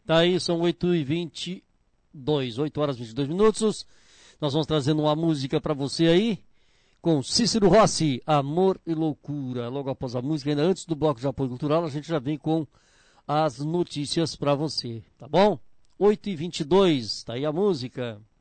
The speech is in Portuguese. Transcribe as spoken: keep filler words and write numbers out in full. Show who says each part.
Speaker 1: Tá aí, são oito e vinte e dois, oito horas e vinte e dois minutos. Nós vamos trazendo uma música para você aí, com Cícero Rossi, Amor e Loucura. Logo após a música, ainda antes do bloco de apoio cultural, a gente já vem com as notícias para você, tá bom? oito e vinte e dois, tá aí a música.